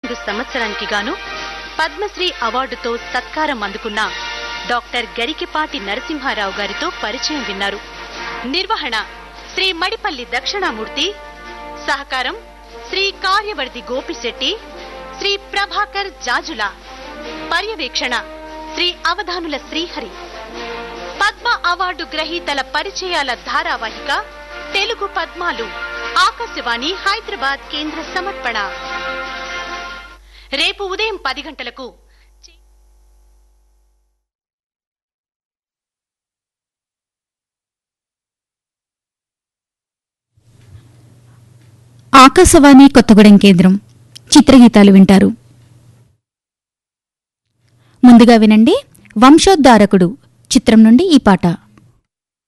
2025 సంవత్సరానికి గాను పద్మశ్రీ అవార్డుతో సత్కారం అందుకున్న డాక్టర్ గరికిపాటి నరసింహారావు గారితో పరిచయం విన్నారు. నిర్వహణ శ్రీ మడిపల్లి దక్షిణామూర్తి, సహకారం శ్రీ కార్యవర్ధి గోపిశెట్టి, శ్రీ ప్రభాకర్ జాజుల, పర్యవేక్షణ శ్రీ అవధానుల శ్రీహరి. పద్మ అవార్డు గ్రహీతల పరిచయాల ధారావాహిక తెలుగు పద్మాలు ఆకాశవాణి హైదరాబాద్ కేంద్ర సమర్పణ. రేపు ఉదయం 10 గంటలకు ఆకాశవాణి కొత్తగూడెం కేంద్రం చిత్రగీతాలు వింటారు. ముందుగా వినండి వంశోద్ధారకుడు చిత్రం నుండి ఈ పాట.